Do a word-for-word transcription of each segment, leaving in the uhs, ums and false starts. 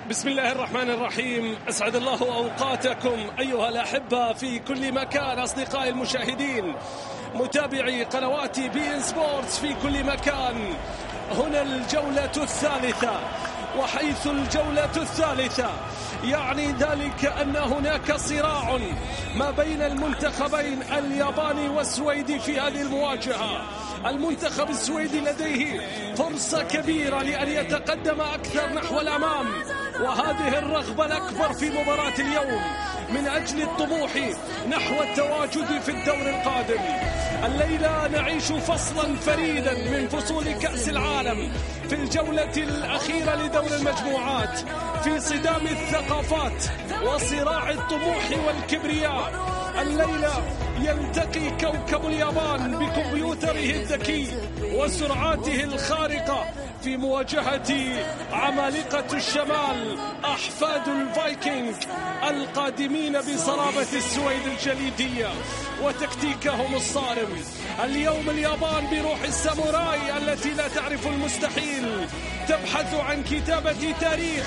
بسم الله الرحمن الرحيم. أسعد الله أوقاتكم أيها الأحبة في كل مكان، أصدقائي المشاهدين متابعي قنوات بي إن سبورتس في كل مكان. هنا الجولة الثالثة، وحيث الجولة الثالثة يعني ذلك أن هناك صراع ما بين المنتخبين الياباني والسويدي في هذه المواجهة. المنتخب السويدي لديه فرصة كبيرة لأن يتقدم أكثر نحو الأمام، وهذه الرغبة الأكبر في مباراة اليوم من أجل الطموح نحو التواجد في الدور القادم. الليلة نعيش فصلا فريدا من فصول كأس العالم في الجولة الأخيرة لدور المجموعات، في صدام الثقافات وصراع الطموح والكبرياء. الليلة يلتقي كوكب اليابان بكمبيوتره الذكي وسرعاته الخارقة في مواجهة عمالقة الشمال أحفاد الفايكنج القادمين بصلابة السويد الجليدية وتكتيكهم الصارم. اليوم اليابان بروح الساموراي التي لا تعرف المستحيل، تبحث عن كتابة تاريخ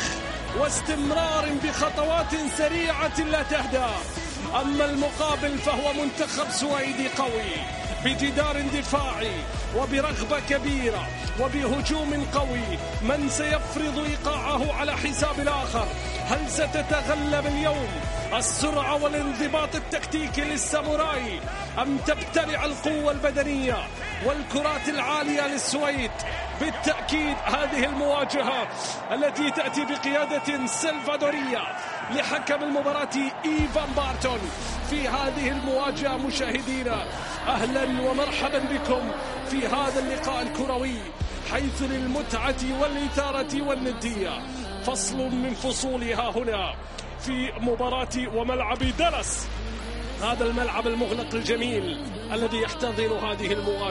واستمرار بخطوات سريعة لا تهدأ. أما المقابل فهو منتخب سويدي قوي بجدار دفاعي وبرغبة كبيرة وبهجوم قوي. من سيفرض إيقاعه على حساب الآخر؟ هل ستتغلب اليوم السرعة والانضباط التكتيكي للساموراي، أم تبتلع القوة البدنية والكرات العالية للسويد؟ بالتأكيد هذه المواجهة التي تأتي بقيادة سلفادورية لحكم المباراة إيفان بارتون في هذه المواجهة. مشاهدينا أهلا ومرحبا بكم في هذا اللقاء الكروي، حيث للمتعة والإثارة والندية فصل من فصولها هنا في مباراة وملعب دالاس، هذا الملعب المغلق الجميل الذي يحتضن هذه المواجهة.